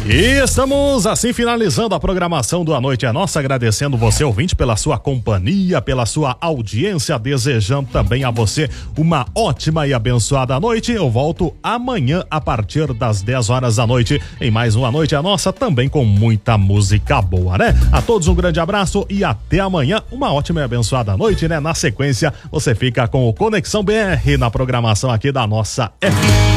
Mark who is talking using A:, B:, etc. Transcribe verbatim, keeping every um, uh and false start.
A: E estamos assim finalizando a programação do A Noite é Nossa, agradecendo você, ouvinte, pela sua companhia, pela sua audiência, desejando também a você uma ótima e abençoada noite. Eu volto amanhã a partir das dez horas da noite em mais um A Noite é Nossa, também com muita música boa, né? A todos um grande abraço e até amanhã, uma ótima e abençoada noite, né? Na sequência, você fica com o Conexão B R na programação aqui da nossa F M.